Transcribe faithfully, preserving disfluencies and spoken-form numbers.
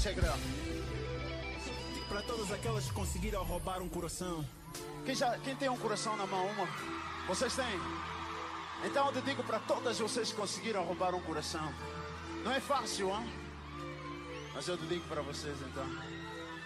check it out. Para todas aquelas que conseguiram roubar um coração. Quem, já, quem tem um coração na mão? Uma? Vocês têm? Então eu digo para todas vocês que conseguiram roubar um coração. Não é fácil, hein? Mas eu digo para vocês então.